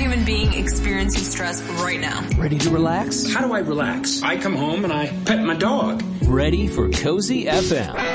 human being experiencing stress right now. Ready to relax? How do I relax? I come home and I pet my dog. Ready for Cozy FM.